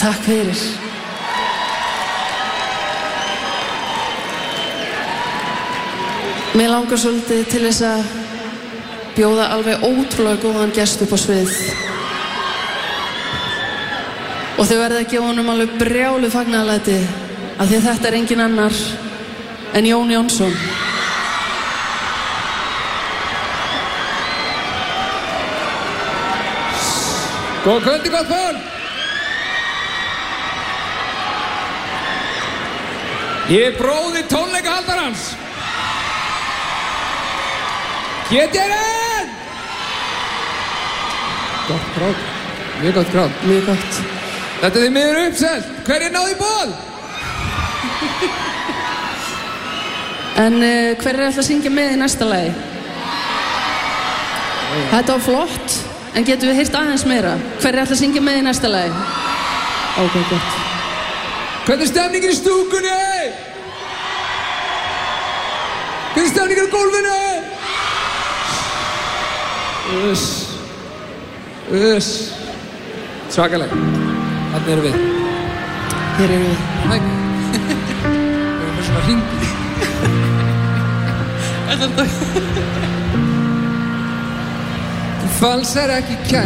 Takk fyrir. Mér langar svolítið til þess að bjóða alveg ótrúlega góðan gest upp á svið. Og þau verða að gefa honum alveg brjálu fagnaðarlæti af því að þetta er engin annar en Jón Jónsson. Góð kvöldi, gott fólk! Ég er bróðir tónleikahaldarans. GTRN! Gott krát. Mjög gott krát. Mjög gott. Þetta er því miður uppselt. Hver er náði ból? En hver er alltaf að syngja með í næsta lagi? Þetta var flott, en getum við heyrt aðeins meira? Hver er alltaf að syngja með í næsta lagi? Ok, gott. Hvernig er stemningin í stúkunni? Hvernig er stemningin á gólfinu? Svakalega. Þarna erum við. Hér erum við. Hæ. Við erum með svona hringi. Þú falsar ekki kærleika.